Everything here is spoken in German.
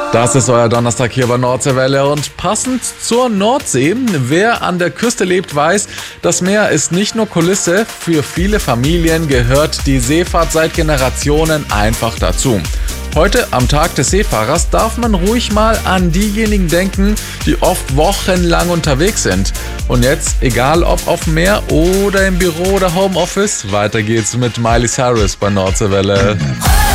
Das ist euer Donnerstag hier bei Nordseewelle und passend zur Nordsee. Wer an der Küste lebt, weiß, das Meer ist nicht nur Kulisse. Für viele Familien gehört die Seefahrt seit Generationen einfach dazu. Heute, am Tag des Seefahrers, darf man ruhig mal an diejenigen denken, die oft wochenlang unterwegs sind. Und jetzt, egal ob auf dem Meer oder im Büro oder Homeoffice, weiter geht's mit Miley Cyrus bei Nordseewelle.